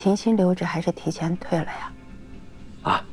停薪留职还是提前退了呀？ 啊，